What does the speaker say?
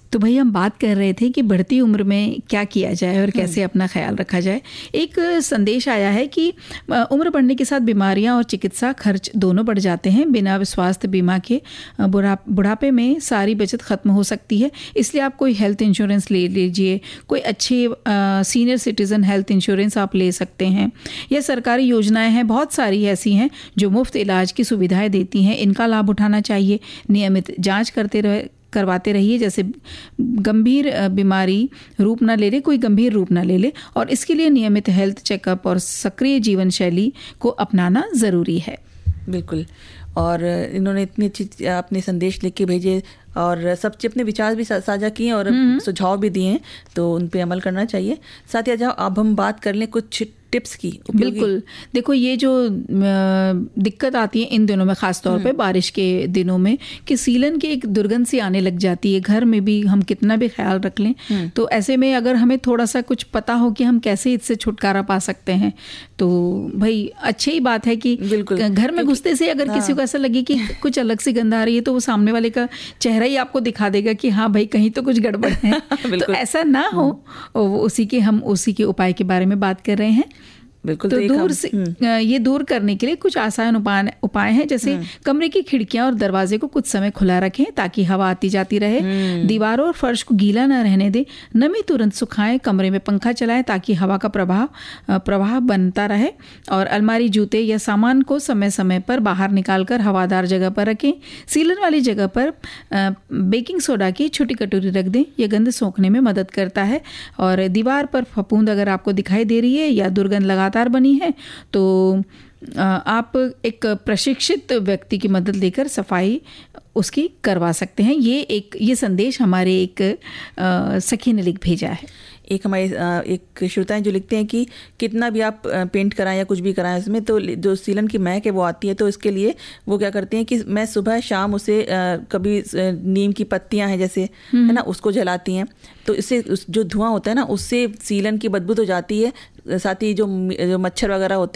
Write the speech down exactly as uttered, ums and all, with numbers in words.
तो भाई हम बात कर रहे थे कि बढ़ती उम्र में क्या किया जाए और कैसे अपना ख्याल रखा जाए। एक संदेश आया है कि उम्र बढ़ने के साथ बीमारियां और चिकित्सा खर्च दोनों बढ़ जाते हैं। बिना स्वास्थ्य बीमा के बुढ़ा बुढ़ापे में सारी बचत खत्म हो सकती है। इसलिए आप कोई हेल्थ इंश्योरेंस ले लीजिए, कोई अच्छी सीनियर सिटीज़न हेल्थ इंश्योरेंस आप ले सकते हैं। यह सरकारी योजनाएं हैं, बहुत सारी ऐसी हैं जो मुफ्त इलाज की सुविधाएं देती हैं, इनका लाभ उठाना चाहिए। नियमित जांच करते रहे करवाते रहिए, जैसे गंभीर बीमारी रूप ना ले ले, कोई गंभीर रूप ना ले ले, और इसके लिए नियमित हेल्थ चेकअप और सक्रिय जीवन शैली को अपनाना ज़रूरी है। बिल्कुल। और इन्होंने इतनी अच्छी अपने संदेश लिख के भेजे और सबसे अपने विचार भी साझा किए और सुझाव भी दिए हैं, तो उन पे अमल करना चाहिए। साथ ही आज अब हम बात कर लें कुछ टिप्स की। बिल्कुल। देखो, ये जो दिक्कत आती है इन दिनों में, ख़ास तौर पे बारिश के दिनों में, कि सीलन की एक दुर्गंध सी आने लग जाती है। घर में भी हम कितना भी ख्याल रख लें, तो ऐसे में अगर हमें थोड़ा सा कुछ पता हो कि हम कैसे इससे छुटकारा पा सकते हैं, तो भाई अच्छी ही बात है कि घर में घुसते से अगर किसी को ऐसा लगे कि कुछ अलग सी गंध आ रही है, तो वो सामने वाले का चेहरा ही आपको दिखा देगा कि हाँ भाई कहीं तो कुछ गड़बड़ है। तो ऐसा ना हो, उसी के हम उसी के उपाय के बारे में बात कर रहे हैं। बिल्कुल। तो, तो दूर से ये दूर करने के लिए कुछ आसान उपाय उपाय हैं, जैसे कमरे की खिड़कियां और दरवाजे को कुछ समय खुला रखें ताकि हवा आती जाती रहे। दीवारों और फर्श को गीला न रहने दें। नमी तुरंत सुखाएं। कमरे में पंखा चलाएं ताकि हवा का प्रवाह प्रवाह बनता रहे। और अलमारी, जूते या सामान को समय समय पर बाहर निकालकर हवादार जगह पर रखें। सीलन वाली जगह पर बेकिंग सोडा की छोटी कटोरी रख दें, यह गंध सोखने में मदद करता है। और दीवार पर फफूंद अगर आपको दिखाई दे रही है या दुर्गंध लगातार बनी है, तो आप एक प्रशिक्षित व्यक्ति की मदद लेकर सफाई उसकी करवा सकते हैं। ये एक ये संदेश हमारे एक सखी ने लिख भेजा है। एक हमारे एक श्रोता हैं जो लिखते हैं कि कितना भी आप पेंट कराएं या कुछ भी कराएं उसमें, तो जो सीलन की महक है वो आती है। तो इसके लिए वो क्या करते हैं कि मैं सुबह शाम उसे कभी नीम की पत्तियां हैं जैसे, है ना, उसको जलाती हैं, तो इससे जो धुआं होता है ना, उससे सीलन की बदबू तो जाती है, साथ ही जो जो मच्छर वगैरह होते